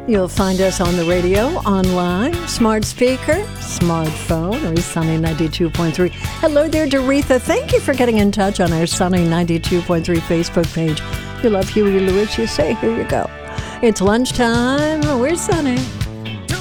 You'll find us on the radio, online, smart speaker, smartphone, or Sunny 92.3. Hello there, Doretha. Thank you for getting in touch on our Sunny 92.3 Facebook page. You love Huey Lewis, you say? Here you go. It's lunchtime. We're Sunny.